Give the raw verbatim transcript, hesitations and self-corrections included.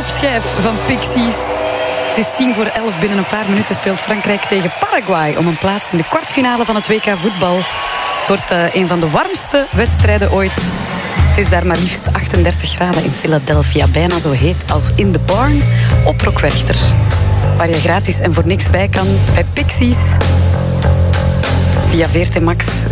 schijf van Pixies. Het is tien voor elf. Binnen een paar minuten speelt Frankrijk tegen Paraguay om een plaats in de kwartfinale van het W K voetbal. Het wordt uh, een van de warmste wedstrijden ooit. Het is daar maar liefst achtendertig graden in Philadelphia. Bijna zo heet als in the barn op Rockwerchter. Waar je gratis en voor niks bij kan bij Pixies. Via V R T Max